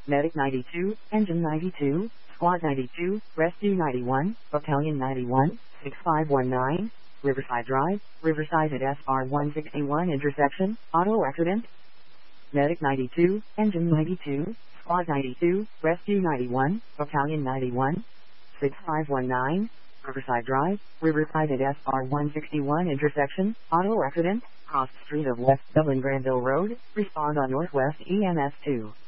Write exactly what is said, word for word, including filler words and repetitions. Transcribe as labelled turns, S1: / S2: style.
S1: Medic ninety-two, Engine ninety-two, Squad ninety-two, Rescue ninety-one, Battalion ninety-one, six five one nine, Riverside Drive, Riverside at S R one sixty-one intersection, auto accident. Medic ninety-two, Engine ninety-two, Squad ninety-two, Rescue ninety-one, Battalion ninety-one, six five one nine, Riverside Drive, Riverside at S R one sixty-one intersection, auto accident, cross street of West Dublin Granville Road, respond on Northwest E M S two.